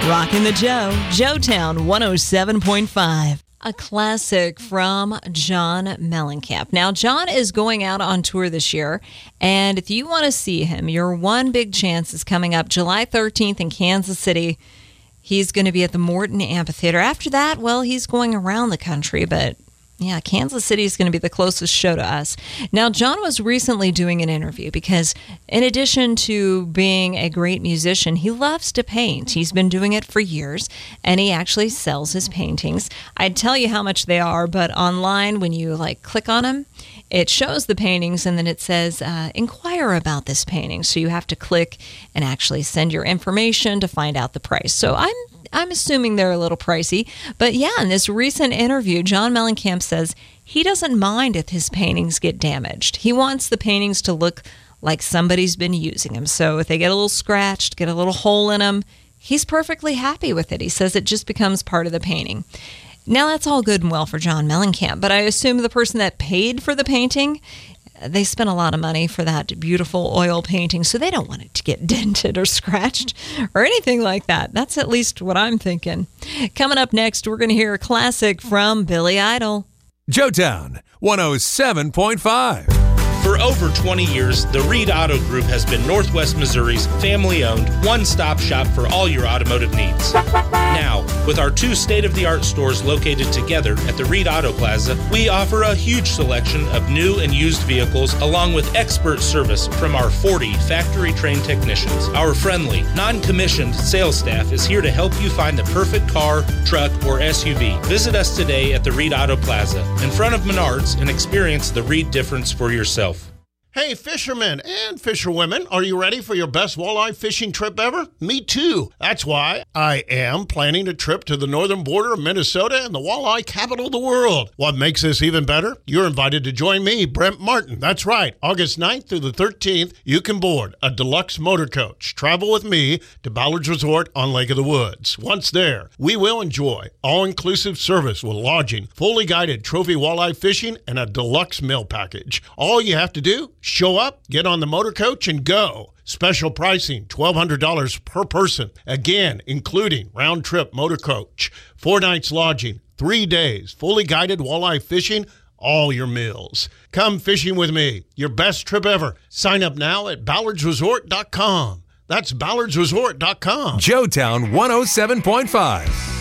Rockin' the Joe, Joetown 107.5. A classic from John Mellencamp. Now, John is going out on tour this year, and if you want to see him, your one big chance is coming up July 13th in Kansas City. He's going to be at the Morton Amphitheater. After that, well, he's going around the country, but yeah, Kansas City is going to be the closest show to us. Now, John was recently doing an interview because in addition to being a great musician, he loves to paint. He's been doing it for years, and he actually sells his paintings. I'd tell you how much they are, but online, when you click on them, it shows the paintings, and then it says, inquire about this painting. So you have to click and actually send your information to find out the price. So I'm assuming they're a little pricey. But yeah, in this recent interview, John Mellencamp says he doesn't mind if his paintings get damaged. He wants the paintings to look like somebody's been using them. So if they get a little scratched, get a little hole in them, he's perfectly happy with it. He says it just becomes part of the painting. Now, that's all good and well for John Mellencamp, but I assume the person that paid for the painting, they spent a lot of money for that beautiful oil painting, so they don't want it to get dented or scratched or anything like that. That's at least what I'm thinking. Coming up next, we're going to hear a classic from Billy Idol. Joetown 107.5. For over 20 years, the Reed Auto Group has been Northwest Missouri's family-owned, one-stop shop for all your automotive needs. Now, with our two state-of-the-art stores located together at the Reed Auto Plaza, we offer a huge selection of new and used vehicles along with expert service from our 40 factory-trained technicians. Our friendly, non-commissioned sales staff is here to help you find the perfect car, truck, or SUV. Visit us today at the Reed Auto Plaza in front of Menards and experience the Reed difference for yourself. Hey, fishermen and fisherwomen, are you ready for your best walleye fishing trip ever? Me too. That's why I am planning a trip to the northern border of Minnesota and the walleye capital of the world. What makes this even better? You're invited to join me, Brent Martin. That's right. August 9th through the 13th, you can board a deluxe motor coach. Travel with me to Ballard's Resort on Lake of the Woods. Once there, we will enjoy all-inclusive service with lodging, fully guided trophy walleye fishing, and a deluxe meal package. All you have to do, show up, get on the motor coach, and go. Special pricing, $1,200 per person. Again, including round-trip motor coach, 4 nights lodging, 3 days, fully guided walleye fishing, all your meals. Come fishing with me. Your best trip ever. Sign up now at ballardsresort.com. That's ballardsresort.com. Joetown 107.5.